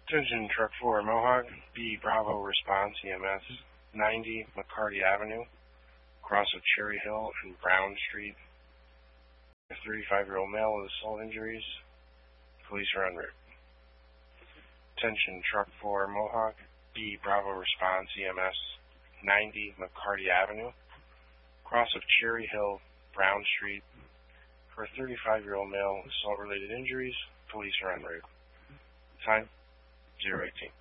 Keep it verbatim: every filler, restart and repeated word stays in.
Attention Truck four, Mohawk, B Bravo Response E M S, ninety McCarty Avenue, cross of Cherry Hill and Brown Street. A thirty-five-year-old male with assault injuries. Police are en route. Attention Truck four, Mohawk, B Bravo Response E M S, ninety McCarty Avenue, cross of Cherry Hill, Brown Street. For a thirty-five-year-old male with assault-related injuries, police are en route. Time, zero eighteen.